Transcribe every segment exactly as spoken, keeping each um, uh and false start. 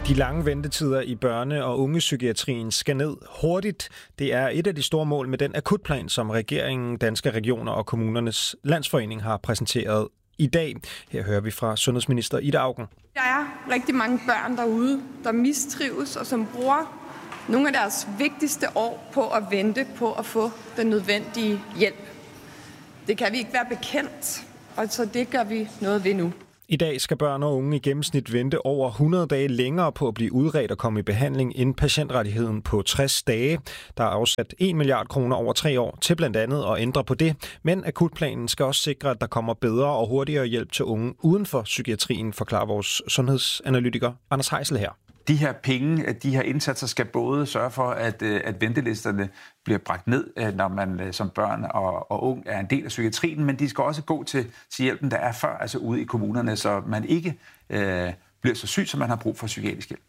De lange ventetider i børne- og ungepsykiatrien skal ned hurtigt. Det er et af de store mål med den akutplan, som regeringen, Danske Regioner og Kommunernes Landsforening har præsenteret i dag. Her hører vi fra sundhedsminister Ida Auken. Der er rigtig mange børn derude, der mistrives og som bruger nogle af deres vigtigste år på at vente på at få den nødvendige hjælp. Det kan vi ikke være bekendt, og så det gør vi noget ved nu. I dag skal børn og unge i gennemsnit vente over hundrede dage længere på at blive udredt og komme i behandling end patientrettigheden på tres dage. Der er afsat en milliard kroner over tre år til blandt andet at ændre på det, men akutplanen skal også sikre, at der kommer bedre og hurtigere hjælp til unge uden for psykiatrien, forklarer vores sundhedsanalytiker Anders Heisel her. De her penge, de her indsatser skal både sørge for, at, at ventelisterne bliver bragt ned, når man som børn og, og ung er en del af psykiatrien, men de skal også gå til, til hjælpen, der er før, altså ude i kommunerne, så man ikke øh, bliver så syg, som man har brug for psykiatrisk hjælp.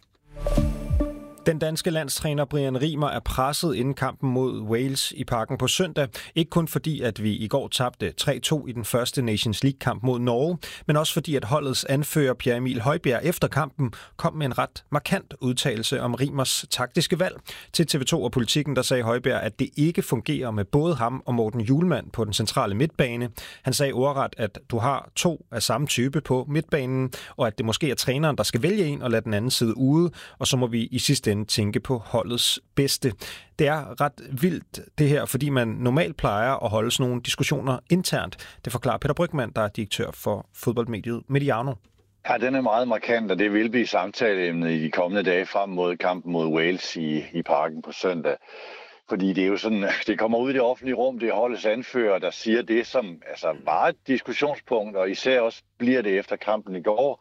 Den danske landstræner Brian Rimer er presset inden kampen mod Wales i Parken på søndag. Ikke kun fordi, at vi i går tabte tre to i den første Nations League-kamp mod Norge, men også fordi, at holdets anfører Pierre Emil Højbjerg efter kampen kom med en ret markant udtalelse om Rimers taktiske valg. Til T V to og Politikken, der sagde Højbjerg, at det ikke fungerer med både ham og Morten Hjulmand på den centrale midtbane. Han sagde ordret, at du har to af samme type på midtbanen, og at det måske er træneren, der skal vælge en og lade den anden side ude, og så må vi i sidste tænke på holdets bedste. Det er ret vildt det her, fordi man normalt plejer at holde sådan nogle diskussioner internt. Det forklarer Peter Brygmann, der er direktør for fodboldmediet Mediano. Ja, den er meget markant, og det vil blive samtaleemnet i de kommende dage frem mod kampen mod Wales i, i Parken på søndag. Fordi det er jo sådan, det kommer ud i det offentlige rum, det er holdets anfører, der siger det, som altså var et diskussionspunkt, og især også bliver det efter kampen i går.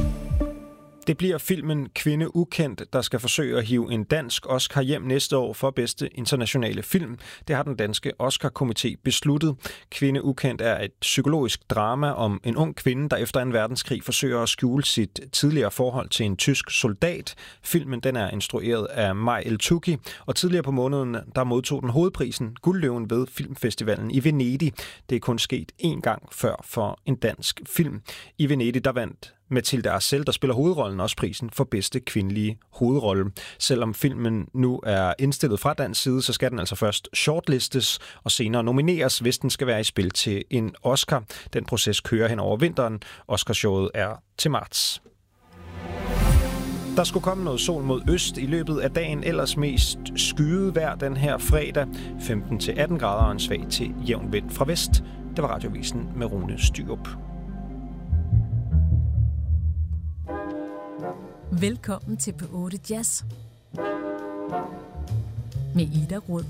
Det bliver filmen Kvinde Ukendt, der skal forsøge at hive en dansk Oscar hjem næste år for bedste internationale film. Det har den danske Oscar-komité besluttet. Kvinde Ukendt er et psykologisk drama om en ung kvinde, der efter en verdenskrig forsøger at skjule sit tidligere forhold til en tysk soldat. Filmen den er instrueret af Maj El-Tuki, og tidligere på måneden der modtog den hovedprisen Guldløven ved Filmfestivalen i Venedig. Det er kun sket én gang før for en dansk film. I Venedig der vandt Mathilde Arcel, der spiller hovedrollen, også prisen for bedste kvindelige hovedrolle. Selvom filmen nu er indstillet fra dansk side, så skal den altså først shortlistes og senere nomineres, hvis den skal være i spil til en Oscar. Den proces kører hen over vinteren. Oscarshowet er til marts. Der skulle komme noget sol mod øst i løbet af dagen, ellers mest skyet vejr den her fredag. femten til atten grader og en svag til jævn vind fra vest. Det var Radiovisen med Rune Styrup. Velkommen til P otte Jazz med Ida Rød.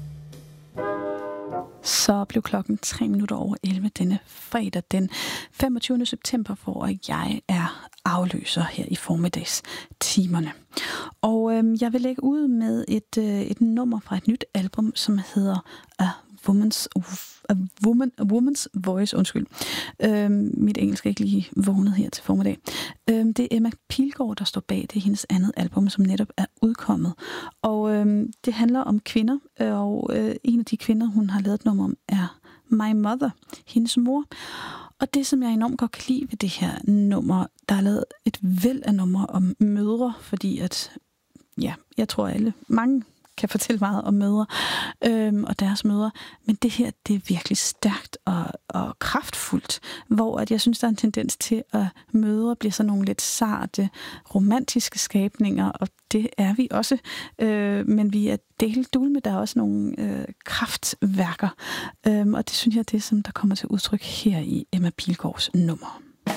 Så blev klokken tre minutter over elleve denne fredag den femogtyvende september, hvor jeg er afløser her i formiddagstimerne. Og øh, jeg vil lægge ud med et, øh, et nummer fra et nyt album, som hedder A Woman's, a woman, a woman's Voice. Undskyld. Øhm, mit engelsk er ikke lige vågnet her til formiddag. Øhm, det er Emma Pilgaard, der står bag. Det er hendes andet album, som netop er udkommet. Og øhm, det handler om kvinder, og øh, en af de kvinder, hun har lavet et nummer om, er My Mother, hendes mor. Og det, som jeg enormt godt kan lide ved det her nummer, der er lavet et væld af numre om mødre, fordi at, ja, jeg tror alle, mange kan fortælle meget om mødre øhm, og deres mødre, men det her, det er virkelig stærkt og, og kraftfuldt, hvor at jeg synes, der er en tendens til, at mødre bliver sådan nogle lidt sarte, romantiske skabninger, og det er vi også, øh, men vi er delt dulme, der er også nogle øh, kraftværker, øhm, og det synes jeg er det, som der kommer til udtryk her i Emma Pilgaards nummer.